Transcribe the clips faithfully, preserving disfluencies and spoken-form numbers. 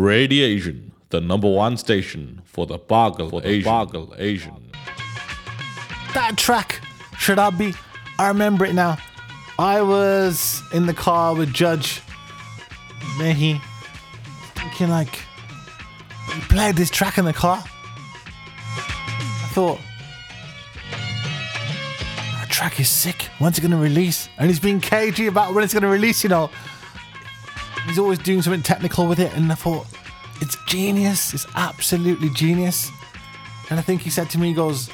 Radiation, the number one station for the Pagal for the Asian. Pagal Asian. That track, Sharabi, I remember it now. I was in the car with Judge Mehi, thinking like, he played this track in the car. I thought, that track is sick. When's it going to release? And he's being cagey about when it's going to release, you know. He's always doing something technical with it, and I thought, it's genius. It's absolutely genius. And I think he said to me, he goes,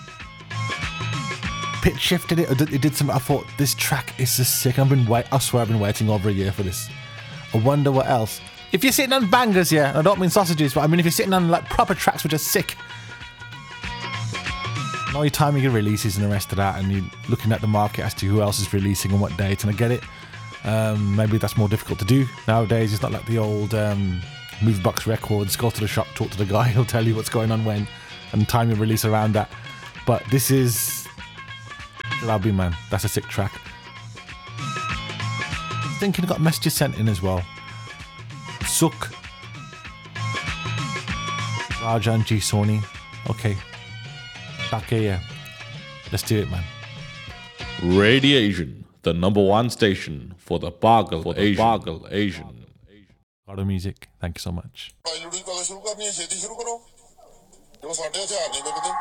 pitch shifted it, or did, it did something. I thought, this track is just sick. I've been wait. I swear I've been waiting over a year for this. I wonder what else. If you're sitting on bangers, yeah, and I don't mean sausages, but I mean if you're sitting on like proper tracks which are sick, all your timing your releases and the rest of that, and you're looking at the market as to who else is releasing and what date, and I get it. Um, maybe that's more difficult to do nowadays. It's not like the old um, Movebox Records, go to the shop, talk to the guy, he'll tell you what's going on when, and time your release around that. But this is Jalabi, man, that's a sick track. I'm thinking I got messages sent in as well. Suk Rajan G Sony. Okay. Okay, yeah. Let's do it, man. Radiation, the number one station for the Pagal for the Asian. Pagal Asian. God of music. Thank you so much.